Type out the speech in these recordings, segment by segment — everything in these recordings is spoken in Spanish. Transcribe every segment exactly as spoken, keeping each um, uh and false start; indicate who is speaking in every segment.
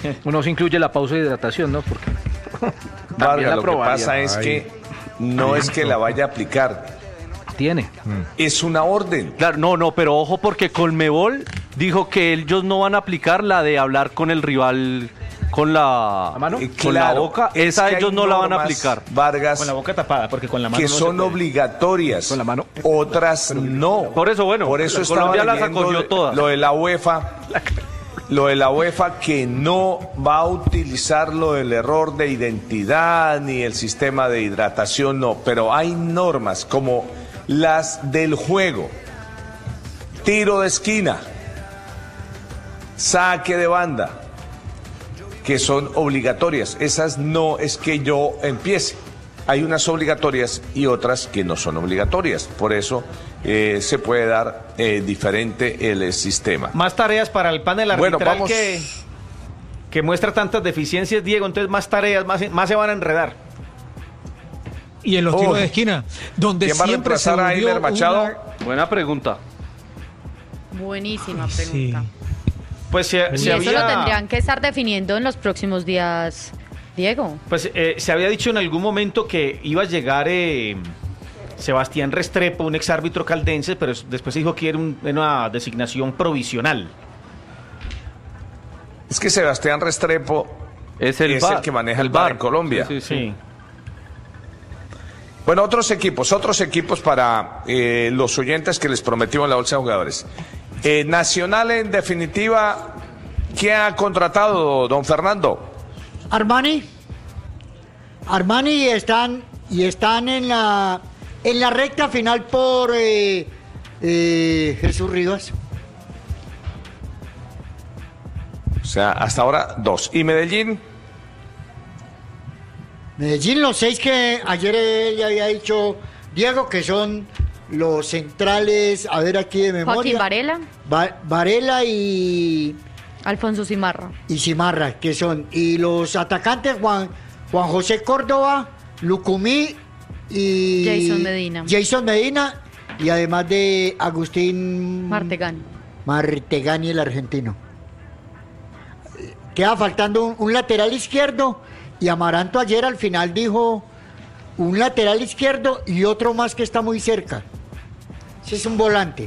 Speaker 1: Uno se incluye la pausa de hidratación, ¿no? Porque
Speaker 2: Vargas, lo que pasa es Ay. que no es que la vaya a aplicar.
Speaker 1: Tiene.
Speaker 2: Es una orden.
Speaker 3: Claro, no, no, pero ojo porque Conmebol dijo que ellos no van a aplicar la de hablar con el rival con la,
Speaker 1: ¿La mano?
Speaker 2: Eh,
Speaker 3: con la
Speaker 2: claro,
Speaker 3: boca.
Speaker 2: es
Speaker 3: Esa
Speaker 2: que
Speaker 3: ellos
Speaker 2: hay
Speaker 3: no la van a
Speaker 2: normas,
Speaker 3: aplicar.
Speaker 2: Vargas,
Speaker 4: Con la boca tapada, porque con la mano
Speaker 2: que
Speaker 4: no
Speaker 2: son
Speaker 4: se puede.
Speaker 2: obligatorias.
Speaker 1: Con la mano.
Speaker 2: Otras no.
Speaker 3: Por eso, bueno,
Speaker 2: Por eso estaba
Speaker 3: Colombia las
Speaker 2: leyendo
Speaker 3: acogió
Speaker 2: de-
Speaker 3: todas.
Speaker 2: lo de la UEFA. Lo de la UEFA que no va a utilizar lo del error de identidad ni el sistema de hidratación, no. Pero hay normas como las del juego. Tiro de esquina. Saque de banda. Que son obligatorias. Esas no es que yo empiece. Hay unas obligatorias y otras que no son obligatorias. Por eso eh, se puede dar eh, diferente el eh, sistema.
Speaker 4: Más tareas para el panel
Speaker 2: Bueno,
Speaker 4: arbitral
Speaker 2: vamos-
Speaker 4: que, que muestra tantas deficiencias, Diego. Entonces más tareas, más, más se van a enredar.
Speaker 5: Y en los
Speaker 2: Oh.
Speaker 5: tiros de esquina, donde
Speaker 2: ¿Quién va a
Speaker 5: siempre se
Speaker 2: reemplazar a
Speaker 5: volvió
Speaker 2: Eiler Machado?
Speaker 5: una-
Speaker 3: Buena pregunta.
Speaker 6: Buenísima
Speaker 5: Sí.
Speaker 6: pregunta.
Speaker 4: Pues se,
Speaker 6: Y
Speaker 4: se
Speaker 6: eso
Speaker 4: había,
Speaker 6: lo tendrían que estar definiendo en los próximos días, Diego.
Speaker 4: pues, eh, se había dicho en algún momento que iba a llegar eh, Sebastián Restrepo, un exárbitro caldense, pero después se dijo que era un- una designación provisional.
Speaker 2: Es que Sebastián Restrepo
Speaker 3: Es el,
Speaker 2: es
Speaker 3: VAR,
Speaker 2: el que maneja el V A R en Colombia.
Speaker 3: Sí, sí, sí.
Speaker 4: Sí.
Speaker 2: Bueno, otros equipos, otros equipos para eh, los oyentes que les prometimos la bolsa de jugadores. Eh, Nacional, en definitiva, ¿qué ha contratado, don Fernando?
Speaker 7: Armani. Armani están y están en la en la recta final por eh, eh, Jesús Rivas.
Speaker 2: O sea, hasta ahora dos. ¿Y Medellín?
Speaker 7: Medellín, los seis que ayer él ya había dicho Diego, que son los centrales, a ver aquí de memoria.
Speaker 6: Joaquín Varela,
Speaker 7: Va- Varela y,
Speaker 6: Alfonso Cimarra.
Speaker 7: y Cimarra, que son. Y los atacantes, Juan, Juan José Córdoba, Lucumí y...
Speaker 6: Jason Medina.
Speaker 7: Jason Medina, y además de Agustín...
Speaker 6: Martegani.
Speaker 7: Martegani, el argentino. Queda faltando un, un lateral izquierdo, y Amaranto ayer al final dijo un lateral izquierdo y otro más que está muy cerca. Ese es un volante.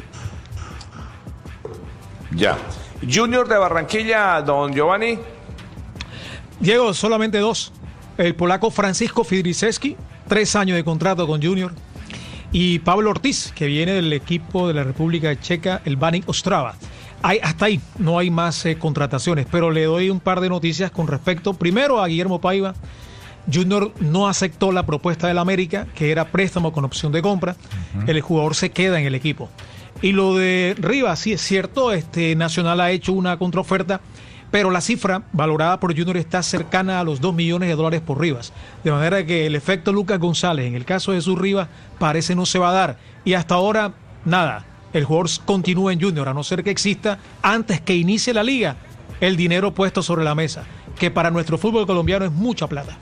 Speaker 2: Ya. Junior de Barranquilla, don Giovanni.
Speaker 5: Diego, solamente dos. El polaco Francisco Fidriszewski, tres años de contrato con Junior. Y Pablo Ortiz, que viene del equipo de la República Checa, el Baník Ostrava. Hay, hasta ahí no hay más eh, contrataciones, pero le doy un par de noticias con respecto, primero a Guillermo Paiva. Junior no aceptó la propuesta del América, que era préstamo con opción de compra. Uh-huh. El jugador se queda en el equipo. Y lo de Rivas, sí es cierto, este Nacional ha hecho una contraoferta, pero la cifra valorada por Junior está cercana a los dos millones de dólares por Rivas. De manera que el efecto Lucas González, en el caso de Jesús Rivas, parece no se va a dar. Y hasta ahora, nada. El jugador continúa en Junior, a no ser que exista, antes que inicie la liga, el dinero puesto sobre la mesa, que para nuestro fútbol colombiano es mucha plata.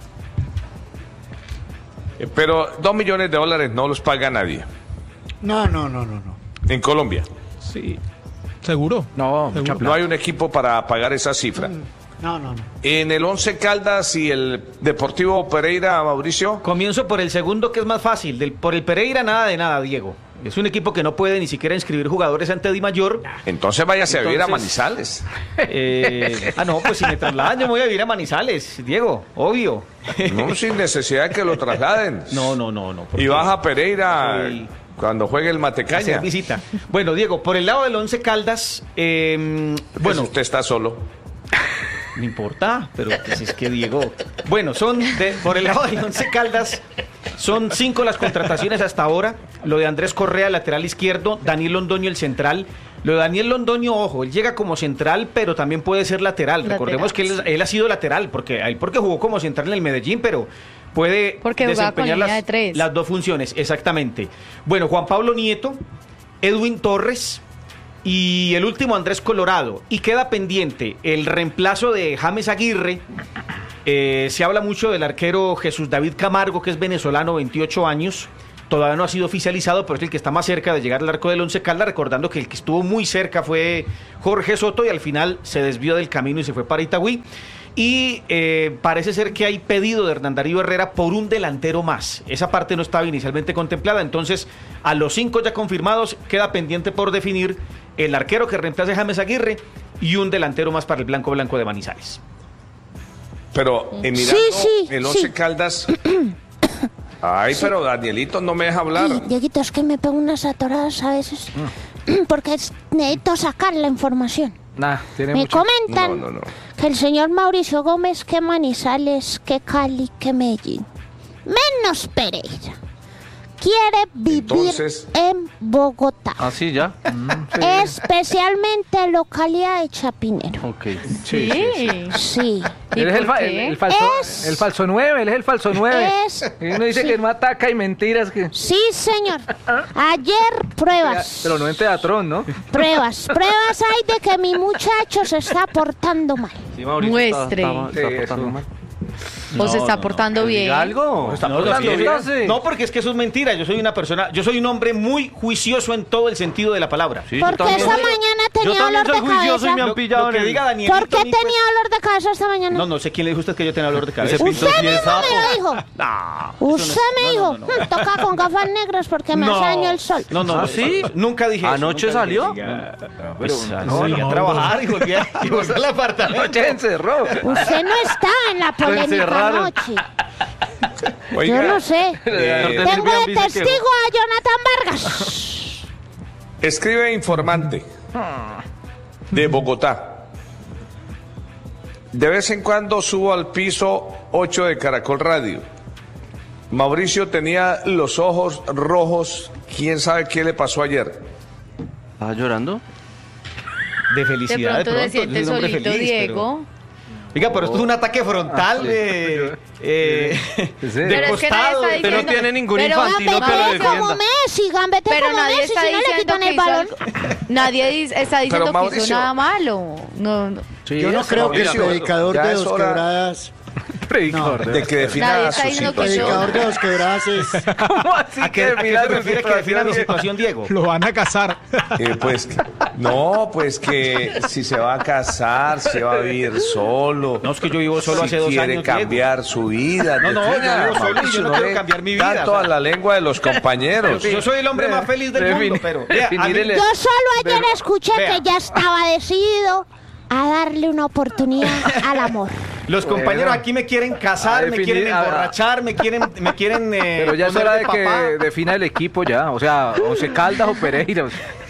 Speaker 2: Pero dos millones de dólares no los paga nadie.
Speaker 7: No, no, no, no, no.
Speaker 2: En Colombia.
Speaker 5: Sí, seguro.
Speaker 1: No,
Speaker 5: seguro.
Speaker 1: mucha
Speaker 2: No
Speaker 1: plata.
Speaker 2: hay un equipo para pagar esa cifra.
Speaker 7: No, no, no.
Speaker 2: En el Once Caldas y el Deportivo Pereira, Mauricio.
Speaker 4: Comienzo por el segundo, que es más fácil. Del, por el Pereira, nada de nada, Diego. Es un equipo que no puede ni siquiera inscribir jugadores ante Di Mayor.
Speaker 2: Entonces váyase a vivir a
Speaker 4: Entonces-
Speaker 2: Manizales.
Speaker 4: Eh, ah, no, pues si me trasladan, yo me voy a vivir a Manizales, Diego, obvio.
Speaker 2: No, sin necesidad de que lo trasladen.
Speaker 4: No, no, no, no.
Speaker 2: Y
Speaker 4: porque
Speaker 2: baja a Pereira
Speaker 4: soy-
Speaker 2: cuando juegue el
Speaker 4: hacer
Speaker 2: Matecaña.
Speaker 4: visita. Bueno, Diego, por el lado del Once Caldas, eh,
Speaker 2: Bueno,
Speaker 4: bueno,
Speaker 2: usted está solo.
Speaker 4: no importa, pero pues es que Diego. Bueno, son de- por el lado del Once Caldas, son cinco las contrataciones hasta ahora. Lo de Andrés Correa, lateral izquierdo, Daniel Londoño, el central. Lo de Daniel Londoño, ojo, él llega como central, pero también puede ser lateral.
Speaker 6: Lateral.
Speaker 4: Recordemos que él, él ha sido lateral, porque él porque jugó como central en el Medellín, pero puede
Speaker 6: Porque jugaba con
Speaker 4: desempeñar
Speaker 6: línea
Speaker 4: las,
Speaker 6: de tres.
Speaker 4: las dos funciones, exactamente. Bueno, Juan Pablo Nieto, Edwin Torres y el último Andrés Colorado. Y queda pendiente el reemplazo de James Aguirre. Eh, se habla mucho del arquero Jesús David Camargo, que es venezolano, veintiocho años. todavía no ha sido oficializado, pero es el que está más cerca de llegar al arco del Once Caldas, recordando que el que estuvo muy cerca fue Jorge Soto y al final se desvió del camino y se fue para Itagüí. Y eh, parece ser que hay pedido de Hernán Darío Herrera por un delantero más. Esa parte no estaba inicialmente contemplada, entonces a los cinco ya confirmados queda pendiente por definir el arquero que reemplace a James Aguirre y un delantero más para el Blanco Blanco de Manizales.
Speaker 2: Pero eh, mirando
Speaker 8: Sí, sí,
Speaker 2: el Once
Speaker 8: sí.
Speaker 2: Caldas... Ay, pero Danielito no me deja hablar.
Speaker 8: Y, Dieguito, es que me pego unas atoradas a veces. Porque es- necesito sacar la información.
Speaker 1: Nah, tiene
Speaker 8: Me
Speaker 1: mucho.
Speaker 8: comentan
Speaker 2: No, no, no.
Speaker 8: que el señor Mauricio Gómez, que Manizales, que Cali, que Medellín, menos Pereira, quiere vivir
Speaker 2: Entonces-
Speaker 8: en Bogotá,
Speaker 3: Ah, sí, ya. Mm,
Speaker 8: especialmente localidad de Chapinero.
Speaker 3: ok.
Speaker 6: Sí.
Speaker 8: Sí,
Speaker 6: ¿Y
Speaker 1: Él es el,
Speaker 6: por
Speaker 1: fa-
Speaker 6: qué?
Speaker 1: el- el falso,
Speaker 8: Es-
Speaker 1: el falso nueve, él es el falso nueve.
Speaker 8: Es-
Speaker 1: Y uno dice
Speaker 8: sí.
Speaker 1: que no ataca y mentiras que...
Speaker 8: sí, señor. Ayer pruebas,
Speaker 1: Pero no en teatrón, ¿no?
Speaker 8: pruebas, pruebas hay de que mi muchacho se está portando mal.
Speaker 3: Sí, Mauricio,
Speaker 6: Muestre.
Speaker 3: está- está- está
Speaker 1: Sí,
Speaker 3: portando
Speaker 1: eso.
Speaker 3: mal.
Speaker 6: ¿O se está portando bien?
Speaker 3: Diga algo.
Speaker 4: No, no,
Speaker 3: portando
Speaker 4: sí,
Speaker 3: bien.
Speaker 4: sí. No, porque es que eso es mentira. Yo soy una persona, yo soy un hombre muy juicioso en todo el sentido de la palabra.
Speaker 3: Sí, yo
Speaker 8: Porque
Speaker 3: también
Speaker 8: esta
Speaker 3: soy-
Speaker 8: mañana
Speaker 3: Yo
Speaker 8: tenía
Speaker 3: también
Speaker 8: dolor
Speaker 3: soy
Speaker 8: de
Speaker 3: juicioso y me
Speaker 8: cabeza.
Speaker 3: han pillado
Speaker 4: Lo que
Speaker 3: en el-
Speaker 4: diga Danielito.
Speaker 8: ¿Por qué
Speaker 4: Nico, es-
Speaker 8: tenía dolor de cabeza esta mañana?
Speaker 4: No, no sé quién le dijo a usted que yo tenía dolor de cabeza.
Speaker 3: Ese pinto
Speaker 8: Usted
Speaker 3: sí es
Speaker 8: mismo
Speaker 3: sapo.
Speaker 8: me lo dijo.
Speaker 4: No,
Speaker 8: Usted me dijo, "Mm, toca con gafas negras porque me
Speaker 4: no.
Speaker 8: hace daño el sol".
Speaker 4: No, no,
Speaker 3: ¿Ah,
Speaker 4: no,
Speaker 3: sí?
Speaker 4: Nunca dije eso,
Speaker 3: ¿Anoche
Speaker 4: nunca
Speaker 3: salió?
Speaker 4: dije-
Speaker 3: Pues,
Speaker 4: No,
Speaker 3: salí
Speaker 4: salí
Speaker 3: a
Speaker 4: a trabajar y volví, a, y volví al apartamento.
Speaker 1: Anoche encerró.
Speaker 8: Usted no está en la polémica
Speaker 3: encerraron.
Speaker 8: anoche.
Speaker 2: Oiga,
Speaker 8: Yo no sé.
Speaker 2: eh,
Speaker 8: Tengo de testigo a Jonathan Vargas.
Speaker 2: escribe informante de Bogotá. De vez en cuando subo al piso ocho de Caracol Radio. Mauricio tenía los ojos rojos. ¿Quién sabe qué le pasó ayer?
Speaker 3: ¿Estaba llorando?
Speaker 4: De
Speaker 6: De
Speaker 4: felicidad,
Speaker 6: pronto
Speaker 4: de
Speaker 6: se
Speaker 4: pronto. Yo soy
Speaker 6: siente
Speaker 4: un hombre
Speaker 6: solito,
Speaker 4: feliz,
Speaker 6: Diego.
Speaker 4: pero- Oiga, pero esto es un ataque frontal eh, eh, de
Speaker 6: Pero es que nadie
Speaker 4: costado.
Speaker 6: está
Speaker 3: Usted no
Speaker 6: diciendo-
Speaker 3: tiene ningún
Speaker 6: Pero
Speaker 3: infantino que lo
Speaker 8: Gambete como
Speaker 3: defienda.
Speaker 8: Messi, gambete
Speaker 6: Pero
Speaker 8: como
Speaker 6: nadie
Speaker 8: Messi,
Speaker 6: está
Speaker 8: si no le
Speaker 6: diciendo
Speaker 8: quitan
Speaker 6: que
Speaker 8: el
Speaker 6: hizo
Speaker 8: balón.
Speaker 6: algo- Nadie dice- está diciendo que hizo
Speaker 2: Mauricio-
Speaker 6: nada malo. No, no.
Speaker 1: Sí,
Speaker 7: Yo no
Speaker 1: eso,
Speaker 7: creo que el
Speaker 2: Mauricio,
Speaker 7: predicador
Speaker 2: ya
Speaker 7: de
Speaker 2: es
Speaker 7: Dos
Speaker 2: hora
Speaker 7: Quebradas,
Speaker 1: predicador.
Speaker 2: De que defina
Speaker 6: Nadie está
Speaker 2: su
Speaker 6: diciendo que
Speaker 2: situación.
Speaker 7: predicador de Dos Quebradas es...
Speaker 1: ¿Cómo así
Speaker 4: ¿A qué, a qué
Speaker 1: defina
Speaker 4: se
Speaker 1: su
Speaker 4: refiere que defina mi situación, Diego?
Speaker 5: Lo van a casar.
Speaker 2: Eh, pues que- no, pues que si se va a casar, si va a vivir solo.
Speaker 4: No, es que yo vivo solo
Speaker 2: si
Speaker 4: hace dos
Speaker 2: quiere
Speaker 4: años, Diego.
Speaker 2: cambiar su vida.
Speaker 4: No, no, yo
Speaker 2: defina,
Speaker 4: vivo solo y yo
Speaker 2: Mauricio,
Speaker 4: no quiero
Speaker 2: le
Speaker 4: cambiar mi vida,
Speaker 2: Tanto
Speaker 4: o sea.
Speaker 2: a la lengua de los compañeros.
Speaker 4: Yo soy el hombre más feliz del
Speaker 1: Defini-
Speaker 4: mundo, pero vea, a mí-
Speaker 1: definir el-
Speaker 8: Yo solo ayer escuché
Speaker 4: Vea.
Speaker 8: que ya estaba decidido a darle una oportunidad al amor.
Speaker 4: los compañeros
Speaker 1: Bueno.
Speaker 4: aquí me quieren casar,
Speaker 1: A
Speaker 4: me
Speaker 1: definir-
Speaker 4: quieren
Speaker 1: a-
Speaker 4: emborrachar, me quieren, me quieren eh,
Speaker 1: Pero ya es
Speaker 4: poner
Speaker 1: hora de que
Speaker 4: papá.
Speaker 1: defina el equipo ya. O sea, Once Caldas o Pereira.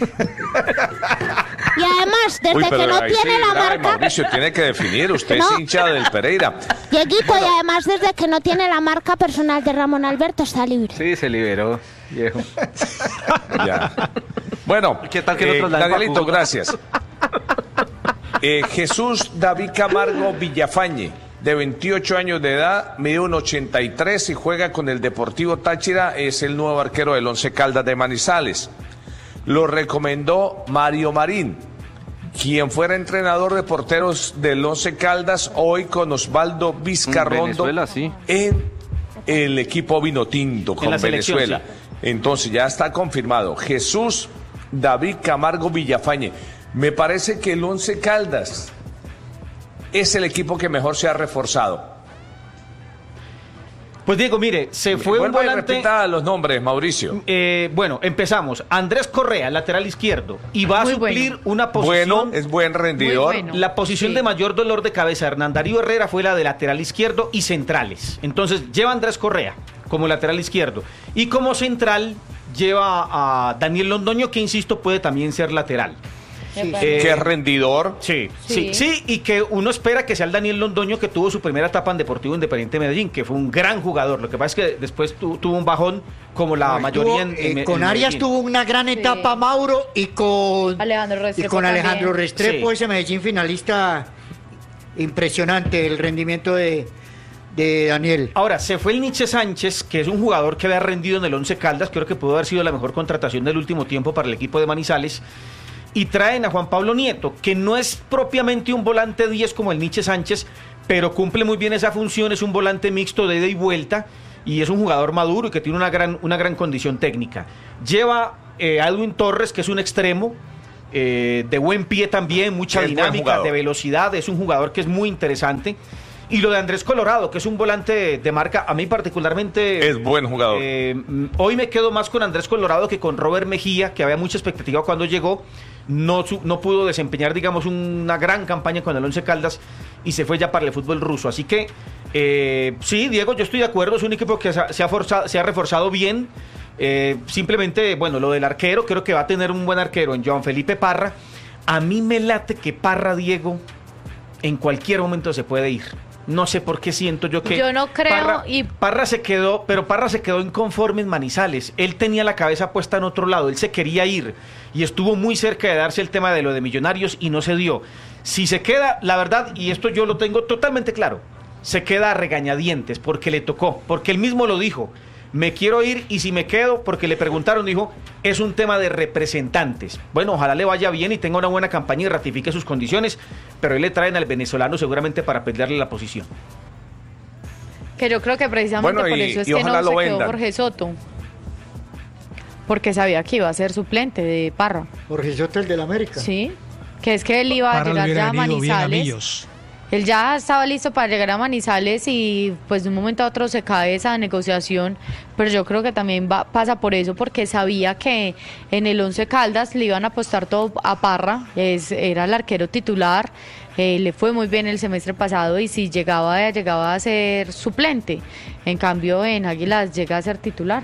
Speaker 8: Y además, desde
Speaker 2: Uy,
Speaker 8: que
Speaker 2: pero
Speaker 8: no
Speaker 2: ahí
Speaker 8: tiene
Speaker 2: sí,
Speaker 8: la
Speaker 2: grave,
Speaker 8: marca,
Speaker 2: Mauricio tiene que definir. Usted
Speaker 8: No.
Speaker 2: es hincha del Pereira.
Speaker 8: Dieguito, y además desde que no tiene la marca personal de Ramón Alberto está libre.
Speaker 1: Sí, se liberó, viejo.
Speaker 2: Ya. Bueno,
Speaker 3: ¿Qué tal que no
Speaker 2: eh,
Speaker 3: trasladen pa'
Speaker 2: Danielito,
Speaker 3: Cúcuta?
Speaker 2: gracias. Eh, Jesús David Camargo Villafañe, de veintiocho años de edad, mide un ochenta y tres y juega con el Deportivo Táchira, es el nuevo arquero del Once Caldas de Manizales. Lo recomendó Mario Marín, quien fuera entrenador de porteros del Once Caldas, hoy con Osvaldo Vizcarrondo
Speaker 3: Venezuela, sí.
Speaker 2: en el equipo Vinotinto con
Speaker 4: la selección,
Speaker 2: Venezuela. Entonces ya está confirmado. Jesús David Camargo Villafañe. Me parece que el Once Caldas es el equipo que mejor se ha reforzado.
Speaker 4: Pues Diego, mire, se fue un
Speaker 2: Vuelva y
Speaker 4: volante.
Speaker 2: repita los nombres, Mauricio.
Speaker 4: Eh, bueno, empezamos. Andrés Correa, lateral izquierdo, y va
Speaker 6: Muy
Speaker 4: a suplir
Speaker 6: bueno.
Speaker 4: una posición.
Speaker 2: Bueno, es buen rendidor.
Speaker 6: Muy bueno.
Speaker 4: La posición
Speaker 6: Sí.
Speaker 4: de mayor dolor de cabeza de Hernán Darío Herrera fue la de lateral izquierdo y centrales. Entonces lleva a Andrés Correa como lateral izquierdo. Y como central lleva a Daniel Londoño, que insisto, puede también ser lateral.
Speaker 8: Sí,
Speaker 4: Eh,
Speaker 2: Que es rendidor.
Speaker 4: Sí,
Speaker 6: Sí.
Speaker 4: sí, sí, y que uno espera que sea el Daniel Londoño que tuvo su primera etapa en Deportivo Independiente Medellín, que fue un gran jugador. Lo que pasa es que después tu- tuvo un bajón como la
Speaker 7: No,
Speaker 4: mayoría
Speaker 7: estuvo,
Speaker 4: en, en-
Speaker 7: eh,
Speaker 4: en
Speaker 7: con Arias
Speaker 4: Medellín.
Speaker 7: tuvo una gran etapa Mauro y con
Speaker 6: Alejandro
Speaker 7: y
Speaker 6: Restrepo
Speaker 7: con
Speaker 6: también.
Speaker 7: Alejandro Restrepo,
Speaker 4: Sí.
Speaker 7: ese Medellín finalista impresionante el rendimiento de, de Daniel.
Speaker 4: Ahora, se fue el Nietzsche Sánchez, que es un jugador que había rendido en el Once Caldas, creo que pudo haber sido la mejor contratación del último tiempo para el equipo de Manizales, y traen a Juan Pablo Nieto, que no es propiamente un volante diez como el Nietzsche Sánchez, pero cumple muy bien esa función, es un volante mixto de ida y vuelta, y es un jugador maduro y que tiene una gran, una gran condición técnica. Lleva eh, a Edwin Torres, que es un extremo, eh, de buen pie también, mucha
Speaker 2: Es buen
Speaker 4: dinámica,
Speaker 2: jugador.
Speaker 4: de velocidad, es un jugador que es muy interesante. Y lo de Andrés Colorado, que es un volante de marca, a mí particularmente...
Speaker 2: Es buen jugador.
Speaker 4: Eh, hoy me quedo más con Andrés Colorado que con Robert Mejía, que había mucha expectativa cuando llegó. No, su- no pudo desempeñar, digamos, una gran campaña con el Once Caldas y se fue ya para el fútbol ruso. Así que, eh, sí, Diego, yo estoy de acuerdo. Es un equipo que se ha, se ha, forzado- se ha reforzado bien. Eh, simplemente, bueno, lo del arquero, creo que va a tener un buen arquero en Joan Felipe Parra. A mí me late que Parra, Diego, en cualquier momento se puede ir. No sé por qué siento yo que...
Speaker 6: Yo no creo
Speaker 4: Parra,
Speaker 6: y-
Speaker 4: Parra se quedó, pero Parra se quedó inconforme en Manizales. Él tenía la cabeza puesta en otro lado, él se quería ir y estuvo muy cerca de darse el tema de lo de Millonarios y no se dio. Si se queda, la verdad, y esto yo lo tengo totalmente claro, se queda a regañadientes porque le tocó, porque él mismo lo dijo. Me quiero ir y si me quedo, porque le preguntaron, dijo, es un tema de representantes. Bueno, ojalá le vaya bien y tenga una buena campaña y ratifique sus condiciones, pero ahí le traen al venezolano seguramente para pelearle la posición.
Speaker 6: Que yo creo que precisamente
Speaker 2: Bueno,
Speaker 6: por
Speaker 2: y-
Speaker 6: eso es
Speaker 2: y
Speaker 6: que
Speaker 2: ojalá
Speaker 6: no
Speaker 2: lo
Speaker 6: se quedó
Speaker 2: vendan.
Speaker 6: Jorge Soto. Porque sabía que iba a ser suplente de Parra.
Speaker 7: Jorge Soto, el del América.
Speaker 6: Sí. Que es que él iba a
Speaker 5: Parra le
Speaker 6: llegar
Speaker 5: hubiera
Speaker 6: ya a
Speaker 5: venido bien a
Speaker 6: Manizales.
Speaker 5: Millos.
Speaker 6: Él ya estaba listo para llegar a Manizales y pues de un momento a otro se cae esa negociación, pero yo creo que también va, pasa por eso, porque sabía que en el Once Caldas le iban a apostar todo a Parra, es, era el arquero titular, eh, le fue muy bien el semestre pasado y si llegaba, llegaba a ser suplente, en cambio en Águilas llega a ser titular.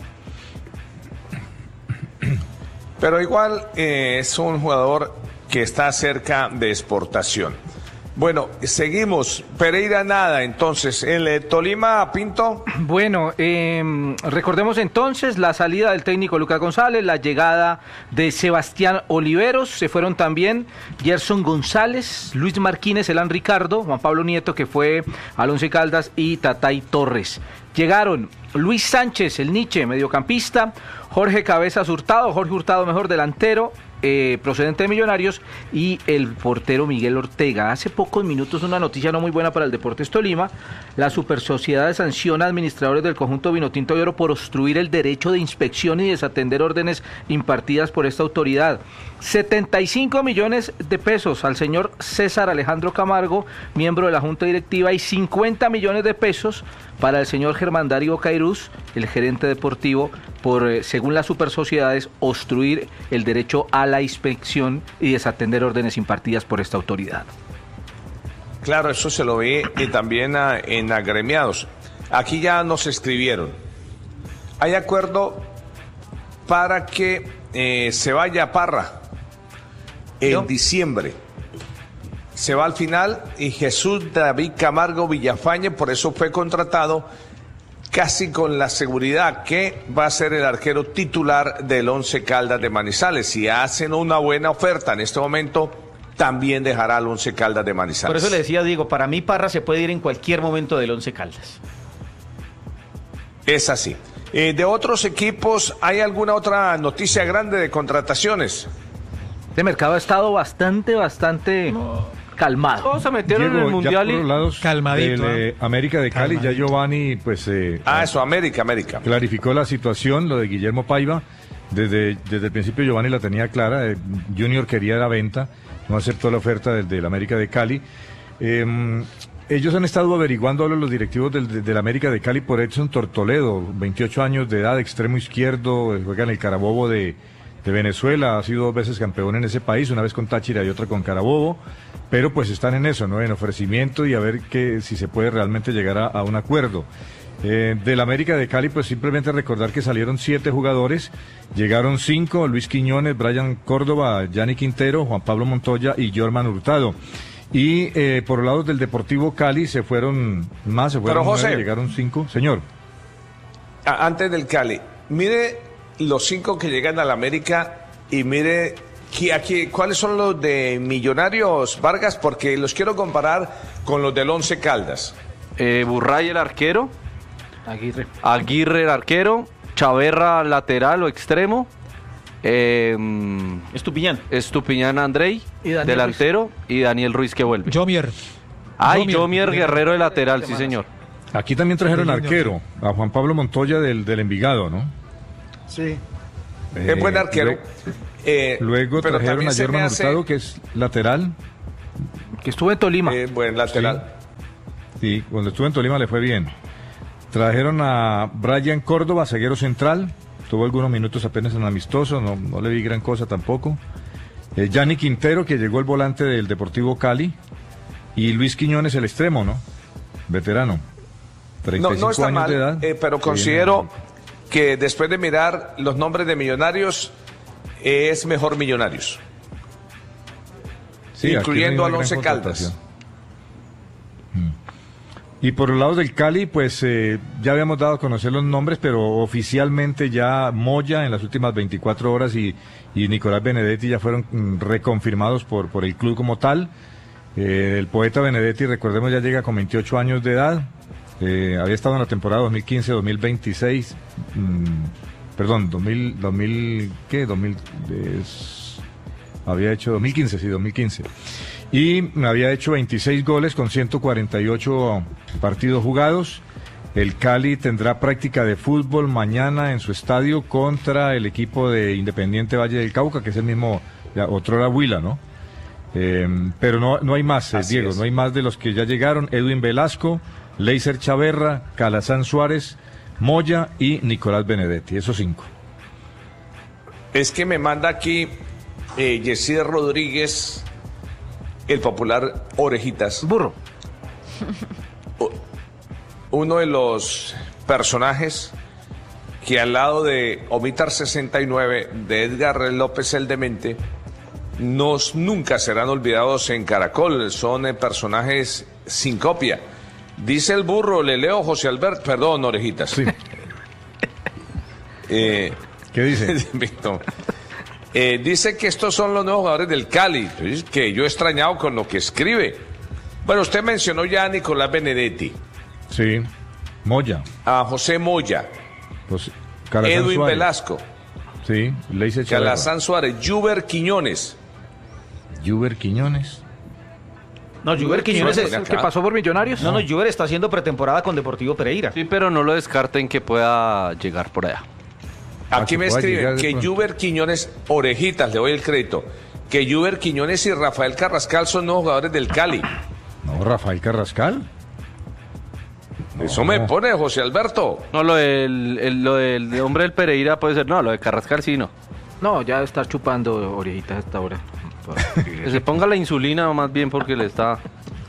Speaker 2: Pero igual eh, es un jugador que está cerca de exportación. Bueno, seguimos. Pereira nada, entonces. El eh, Tolima, Pinto.
Speaker 1: Bueno, eh, recordemos entonces la salida del técnico Lucas González, la llegada de Sebastián Oliveros, se fueron también Gerson González, Luis Martínez, Elan Ricardo, Juan Pablo Nieto, que fue al Once Caldas, y Tatay Torres. Llegaron Luis Sánchez, el Nietzsche, mediocampista, Jorge Cabezas Hurtado, Jorge Hurtado, mejor delantero, eh, procedente de Millonarios, y el portero Miguel Ortega. Hace pocos minutos una noticia no muy buena para el Deportes Tolima: la Super Sociedad sanciona a administradores del conjunto Vinotinto y Oro por obstruir el derecho de inspección y desatender órdenes impartidas por esta autoridad. setenta y cinco millones de pesos al señor César Alejandro Camargo, miembro de la Junta Directiva, y cincuenta millones de pesos para el señor Germán Darío Cairuz, el gerente deportivo, por, eh, según las super sociedades, obstruir el derecho a la inspección y desatender órdenes impartidas por esta autoridad.
Speaker 2: Claro, eso se lo ve y también a, en agremiados. Aquí ya nos escribieron. Hay acuerdo para que eh, se vaya Parra en
Speaker 4: ¿Yo?
Speaker 2: diciembre. Se va al final y Jesús David Camargo Villafañe, por eso fue contratado, casi con la seguridad que va a ser el arquero titular del Once Caldas de Manizales. Si hacen una buena oferta en este momento, también dejará al Once Caldas de Manizales.
Speaker 4: Por eso le decía, Diego, para mí Parra se puede ir en cualquier momento del Once Caldas.
Speaker 2: Es así. Eh, de otros equipos, ¿hay alguna otra noticia grande de contrataciones?
Speaker 1: Este mercado ha estado bastante, bastante calmado.
Speaker 3: Todos se metieron en el
Speaker 9: Diego,
Speaker 3: Mundial
Speaker 9: ya por
Speaker 3: y...
Speaker 9: los lados
Speaker 5: Calmadito,
Speaker 9: del,
Speaker 5: ¿eh?
Speaker 9: eh, América de Cali,
Speaker 5: Calmadito.
Speaker 9: ya Giovanni pues eh,
Speaker 2: Ah, eso, América, América.
Speaker 9: clarificó la situación, lo de Guillermo Paiva. Desde, desde el principio Giovanni la tenía clara, eh, Junior quería la venta, no aceptó la oferta del, del América de Cali. Eh, ellos han estado averiguando, hablo los directivos del, del, del América de Cali, por Edson Tortoledo, veintiocho años de edad, extremo izquierdo, eh, juega en el Carabobo de, de Venezuela, ha sido dos veces campeón en ese país, una vez con Táchira y otra con Carabobo, pero pues están en eso, ¿no? En ofrecimiento y a ver que, si se puede realmente llegar a, a un acuerdo. Eh, del América de Cali, pues simplemente recordar que salieron siete jugadores, llegaron cinco: Luis Quiñones, Brian Córdoba, Yanni Quintero, Juan Pablo Montoya y Jorman Hurtado. Y eh, por los lados del Deportivo Cali se fueron más, se fueron
Speaker 2: Pero, José,
Speaker 9: nueve, llegaron cinco. Señor.
Speaker 2: A- Antes del Cali, mire los cinco que llegan al América y mire qui- aquí, cuáles son los de Millonarios, Vargas, porque los quiero comparar con los del Once Caldas.
Speaker 3: Eh, Burray el arquero,
Speaker 1: Aguirre.
Speaker 3: Aguirre el arquero, Chaverra lateral o extremo, eh,
Speaker 4: Estupiñán.
Speaker 3: Estupiñán Andrei,
Speaker 1: Y Daniel
Speaker 3: delantero, y Daniel Ruiz que vuelve.
Speaker 5: Jomier.
Speaker 3: Ay,
Speaker 5: Jomier,
Speaker 3: Jomier
Speaker 5: Guerrero.
Speaker 3: Guerrero de lateral, sí señor.
Speaker 9: Aquí también trajeron
Speaker 5: Sí,
Speaker 9: arquero, a Juan Pablo Montoya del, del Envigado, ¿no?
Speaker 7: Sí.
Speaker 2: Es buen arquero.
Speaker 9: lue-
Speaker 2: Eh,
Speaker 9: Luego
Speaker 2: pero
Speaker 9: trajeron
Speaker 2: también
Speaker 9: a
Speaker 2: se me
Speaker 9: Germán
Speaker 2: hace,
Speaker 9: Hurtado, que es lateral.
Speaker 1: Que estuvo en Tolima.
Speaker 2: eh, buen lateral.
Speaker 9: Sí, cuando estuvo en Tolima le fue bien. Trajeron a Brian Córdoba, zaguero central. Tuvo algunos minutos apenas en amistoso, no, no le vi gran cosa tampoco. Eh, Gianni Quintero, que llegó el volante del Deportivo Cali. Y Luis Quiñones, el extremo, ¿no? Veterano. treinta y cinco
Speaker 2: No, no está
Speaker 9: años
Speaker 2: mal,
Speaker 9: de edad.
Speaker 2: eh, pero
Speaker 9: que
Speaker 2: considero
Speaker 9: viene-
Speaker 2: que después de mirar los nombres de Millonarios, eh, es mejor Millonarios.
Speaker 9: Sí, aquí
Speaker 2: incluyendo
Speaker 9: no hay
Speaker 2: al
Speaker 9: una
Speaker 2: Once
Speaker 9: gran
Speaker 2: Caldas.
Speaker 9: contratación. Y por el lado del Cali, pues eh, ya habíamos dado a conocer los nombres, pero oficialmente ya Moya en las últimas veinticuatro horas y, y Nicolás Benedetti ya fueron mm, reconfirmados por, por el club como tal. Eh, el poeta Benedetti, recordemos, ya llega con veintiocho años de edad. Eh, había estado en la temporada dos mil quince dos mil veintiséis. mm, perdón, dos mil, dos mil, ¿qué? dos mil, es- había hecho dos mil quince, sí, dos mil quince. Y había hecho veintiséis goles con ciento cuarenta y ocho partidos jugados. El Cali tendrá práctica de fútbol mañana en su estadio contra el equipo de Independiente Valle del Cauca, que es el mismo, ya, otrora Huila, ¿no? Eh, pero no, no hay más, eh,
Speaker 2: Así
Speaker 9: Diego,
Speaker 2: es.
Speaker 9: no hay más de los que ya llegaron. Edwin Velasco, Leiser Chaverra, Calazán Suárez, Moya y Nicolás Benedetti, esos cinco.
Speaker 2: Es que me manda aquí eh, Yesir Rodríguez, el popular Orejitas,
Speaker 1: Burro.
Speaker 2: uno de los personajes que al lado de Omitar sesenta y nueve, de Edgar López el Demente, nos nunca serán olvidados en Caracol. Son eh, personajes sin copia. Dice el burro, le leo José Alberto, perdón, Orejitas.
Speaker 9: Sí.
Speaker 2: Eh,
Speaker 9: ¿Qué dice?
Speaker 2: Víctor. Eh, dice que estos son los nuevos jugadores del Cali, que yo he extrañado con lo que escribe. Bueno, usted mencionó ya a Nicolás Benedetti,
Speaker 9: Sí, Moya,
Speaker 2: a José Moya,
Speaker 9: pues, Calazán
Speaker 2: Edwin
Speaker 9: Suárez.
Speaker 2: Velasco,
Speaker 9: Sí, Leiser Chaverra.
Speaker 2: Calazán Suárez, Juber Quiñones.
Speaker 9: Juber Quiñones.
Speaker 4: No, Juber Quiñones
Speaker 2: Suárez,
Speaker 4: es...
Speaker 2: acá.
Speaker 1: ¿Que pasó por Millonarios?
Speaker 4: No, no, Juber está haciendo pretemporada con Deportivo Pereira.
Speaker 3: Sí, pero no lo descarten que pueda llegar por allá.
Speaker 2: Aquí
Speaker 9: Ah,
Speaker 2: me
Speaker 9: que pueda
Speaker 2: escriben
Speaker 9: llegar de
Speaker 2: que
Speaker 9: pronto.
Speaker 2: Juber Quiñones, Orejitas, le doy el crédito, que Juber Quiñones y Rafael Carrascal son nuevos jugadores del Cali.
Speaker 9: No, Rafael Carrascal.
Speaker 2: Eso me pone José Alberto.
Speaker 3: No, lo del, el- lo del hombre del Pereira puede ser, no, lo de Carrascal sí, no.
Speaker 1: No, ya está chupando orejitas hasta ahora.
Speaker 3: Que se ponga la insulina más bien porque le está...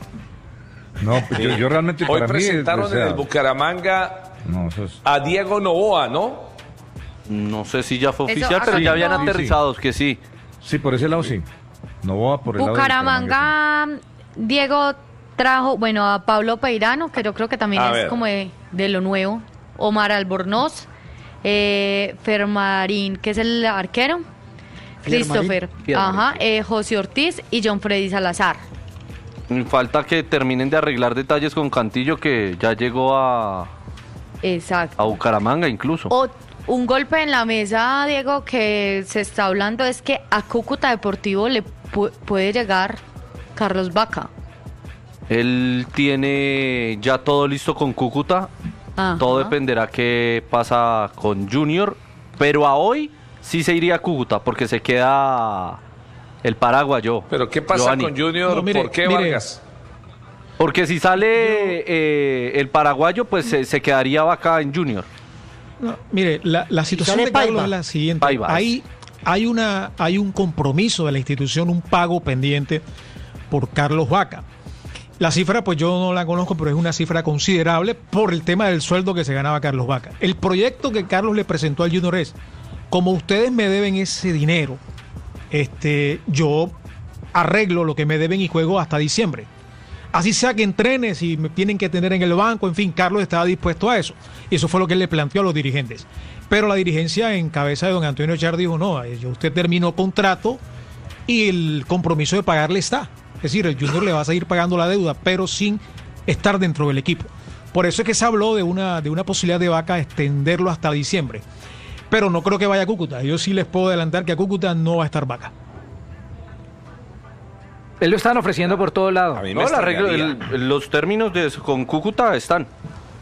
Speaker 9: No, pues yo, yo realmente
Speaker 2: Hoy
Speaker 9: para mí,
Speaker 2: presentaron
Speaker 9: o sea,
Speaker 2: en el Bucaramanga
Speaker 9: no, eso es-
Speaker 2: a Diego Novoa, ¿no?
Speaker 3: No sé si ya fue
Speaker 6: Eso,
Speaker 3: oficial, pero
Speaker 6: acá
Speaker 3: ya habían
Speaker 6: tengo-
Speaker 3: aterrizados que sí.
Speaker 9: sí, por ese lado sí. No va por el lado de
Speaker 6: Bucaramanga, Diego trajo, bueno, a Pablo Peirano, que yo creo que también
Speaker 2: A
Speaker 6: es
Speaker 2: ver.
Speaker 6: como de, de lo nuevo. Omar Albornoz, eh, Fermarín, que es el arquero. Christopher, ajá, eh, José Ortiz y John Freddy Salazar.
Speaker 3: Falta que terminen de arreglar detalles con Cantillo, que ya llegó a,
Speaker 6: Exacto.
Speaker 3: a Bucaramanga incluso.
Speaker 6: O, un golpe en la mesa, Diego, que se está hablando es que a Cúcuta Deportivo le pu- puede llegar Carlos Vaca.
Speaker 3: Él tiene ya todo listo con Cúcuta.
Speaker 6: Ajá.
Speaker 3: Todo dependerá qué pasa con Junior. Pero a hoy sí se iría a Cúcuta porque se queda el paraguayo.
Speaker 2: Pero ¿qué pasa
Speaker 3: Giovanni.
Speaker 2: con Junior?
Speaker 5: No, mire,
Speaker 2: ¿Por qué
Speaker 5: mire.
Speaker 2: Vargas?
Speaker 3: Porque si sale eh, el paraguayo, pues se, se quedaría Vaca en Junior.
Speaker 5: No, mire, la, la situación
Speaker 7: sale
Speaker 5: de Carlos
Speaker 7: Paiva.
Speaker 5: es la siguiente.
Speaker 3: Paiva,
Speaker 5: Hay, hay, una, hay un compromiso de la institución, un pago pendiente por Carlos Vaca. La cifra, pues yo no la conozco, pero es una cifra considerable por el tema del sueldo que se ganaba Carlos Vaca. El proyecto que Carlos le presentó al Junior es, como ustedes me deben ese dinero, este, yo arreglo lo que me deben y juego hasta diciembre. Así sea que entrene, si me tienen que tener en el banco, en fin, Carlos estaba dispuesto a eso. Y eso fue lo que él le planteó a los dirigentes. Pero la dirigencia en cabeza de don Antonio Char dijo, no, eh, usted terminó contrato y el compromiso de pagarle está. Es decir, el Junior le va a seguir pagando la deuda, pero sin estar dentro del equipo. Por eso es que se habló de una, de una posibilidad de Vaca extenderlo hasta diciembre. Pero no creo que vaya a Cúcuta. Yo sí les puedo adelantar que a Cúcuta no va a estar Vaca.
Speaker 1: Él lo están ofreciendo por todo lado.
Speaker 2: A mí me
Speaker 3: No, el arreglo-
Speaker 2: extrañaría.
Speaker 3: el- los términos de, con Cúcuta están.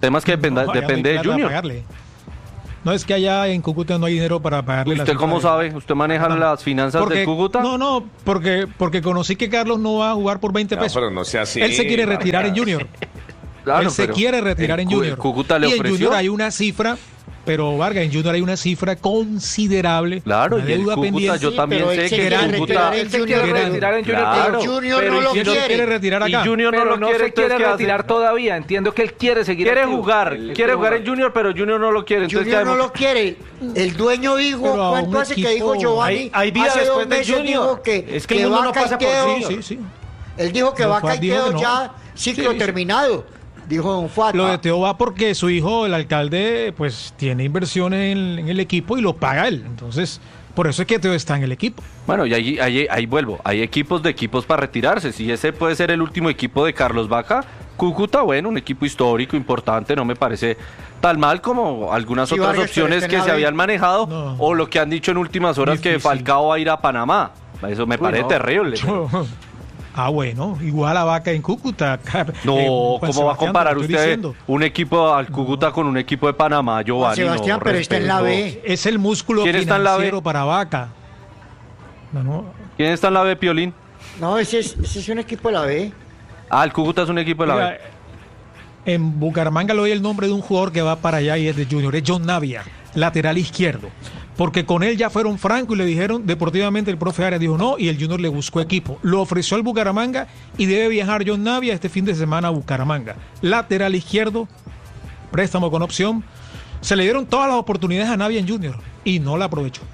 Speaker 3: tema es que dependa-
Speaker 5: No, allá no hay
Speaker 3: depende de
Speaker 5: plata para
Speaker 3: Junior.
Speaker 5: pagarle. No es que allá en Cúcuta no hay dinero para pagarle. la
Speaker 3: ¿Usted
Speaker 5: cifra
Speaker 3: cómo
Speaker 5: de-
Speaker 3: sabe? ¿Usted maneja
Speaker 5: No.
Speaker 3: las finanzas
Speaker 5: Porque-
Speaker 3: del Cúcuta?
Speaker 5: No, no, porque, porque conocí que Carlos no va a jugar por veinte
Speaker 2: No,
Speaker 5: pesos.
Speaker 2: pero no sea así,
Speaker 5: Él se quiere retirar en
Speaker 2: Vargas.
Speaker 5: Junior.
Speaker 3: Claro,
Speaker 5: Él se
Speaker 3: pero
Speaker 5: quiere retirar
Speaker 3: el
Speaker 5: en
Speaker 3: Cu-
Speaker 5: Junior.
Speaker 3: el Cúcuta le
Speaker 5: y en
Speaker 3: ofreció.
Speaker 5: Junior hay una cifra, pero Vargas, en Junior hay una cifra considerable.
Speaker 3: Claro,
Speaker 5: una
Speaker 3: y el
Speaker 5: deuda
Speaker 3: Cúcuta
Speaker 5: pendiente.
Speaker 3: yo
Speaker 7: Sí,
Speaker 3: también
Speaker 7: pero él
Speaker 3: sé
Speaker 7: se
Speaker 3: que
Speaker 7: quiere
Speaker 3: el Cúcuta...
Speaker 7: retirar en
Speaker 1: Él se
Speaker 7: Junior,
Speaker 1: quiere
Speaker 7: pero-
Speaker 1: retirar en Junior.
Speaker 3: Claro,
Speaker 7: El Junior
Speaker 3: pero
Speaker 7: no
Speaker 3: ¿y
Speaker 7: lo
Speaker 3: si
Speaker 5: Él no
Speaker 7: quiere.
Speaker 5: quiere retirar
Speaker 3: Y
Speaker 5: acá.
Speaker 3: Junior no
Speaker 1: Pero
Speaker 3: lo
Speaker 1: no
Speaker 3: quiere,
Speaker 1: se
Speaker 3: entonces,
Speaker 1: quiere
Speaker 3: ¿qué hace?
Speaker 1: retirar todavía. Entiendo que él quiere seguir
Speaker 3: Quiere
Speaker 1: activo.
Speaker 3: jugar,
Speaker 1: Él
Speaker 3: quiere jugar en Junior, pero Junior no lo quiere. Entonces,
Speaker 7: Junior
Speaker 3: ¿qué
Speaker 7: no
Speaker 3: hacemos?
Speaker 7: lo quiere. El dueño dijo,
Speaker 5: Pero a
Speaker 7: ¿cuánto
Speaker 5: un
Speaker 7: hace que dijo
Speaker 5: equipo-
Speaker 7: Giovanni?
Speaker 4: Hay- hay vida
Speaker 7: hace
Speaker 4: después
Speaker 7: dos
Speaker 4: de
Speaker 7: meses
Speaker 4: Junior.
Speaker 7: dijo que,
Speaker 4: Es que el mundo no
Speaker 7: Vaca y
Speaker 4: pasa por
Speaker 7: Teo-
Speaker 4: Junior.
Speaker 5: Sí, sí.
Speaker 7: Él dijo que
Speaker 5: No,
Speaker 7: Vaca
Speaker 5: Fuad
Speaker 7: y
Speaker 5: dijo
Speaker 7: Teo
Speaker 5: que no.
Speaker 7: ya ciclo
Speaker 5: Sí.
Speaker 7: terminado. Dijo Don Fuad.
Speaker 5: Lo de Teo va porque su hijo, el alcalde, pues tiene inversiones en, en el equipo y lo paga él. Entonces, por eso es que Teo está en el equipo.
Speaker 3: Bueno, y ahí, ahí, ahí vuelvo. Hay equipos de equipos para retirarse. Si ese puede ser el último equipo de Carlos Vaca, Cúcuta, bueno, un equipo histórico, importante, no me parece tan mal como algunas
Speaker 7: Sí,
Speaker 3: otras
Speaker 7: Vargas, pero
Speaker 3: opciones
Speaker 7: está en
Speaker 3: que
Speaker 7: la
Speaker 3: se
Speaker 7: B.
Speaker 3: habían manejado
Speaker 5: No.
Speaker 3: o lo que han dicho en últimas horas que
Speaker 5: Difícil.
Speaker 3: Falcao va a ir a Panamá. Eso me
Speaker 1: Uy,
Speaker 3: parece
Speaker 1: no.
Speaker 3: terrible.
Speaker 5: Ah, bueno, igual a Vaca en Cúcuta.
Speaker 3: No,
Speaker 5: Eh, Juan
Speaker 3: ¿cómo va a
Speaker 5: Sebastián,
Speaker 3: comparar
Speaker 5: te estoy
Speaker 3: usted
Speaker 5: diciendo.
Speaker 3: un equipo al Cúcuta con un equipo de Panamá, Giovanni?
Speaker 7: Sebastián,
Speaker 3: No,
Speaker 7: pero está en la
Speaker 3: respeto.
Speaker 7: B.
Speaker 5: Es el músculo
Speaker 3: ¿Quién está en la B?
Speaker 5: financiero para Vaca. No, no.
Speaker 3: ¿Quién está en la B, Piolín?
Speaker 7: No, ese es, ese es un equipo de la B.
Speaker 3: Ah, el Cúcuta es un equipo de la
Speaker 5: Mira,
Speaker 3: B.
Speaker 5: en Bucaramanga le doy el nombre de un jugador que va para allá y es de Junior, es John Navia, lateral izquierdo. Porque con él ya fueron francos y le dijeron, deportivamente el profe Arias dijo no, y el Junior le buscó equipo. Lo ofreció al Bucaramanga y debe viajar John Navia este fin de semana a Bucaramanga. Lateral izquierdo, préstamo con opción. Se le dieron todas las oportunidades a Navia en Junior y no la aprovechó.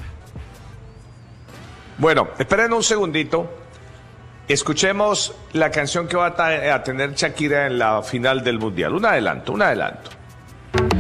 Speaker 2: Bueno, esperen un segundito. Escuchemos la canción que va a, ta- a tener Shakira en la final del Mundial. Un adelanto, un adelanto.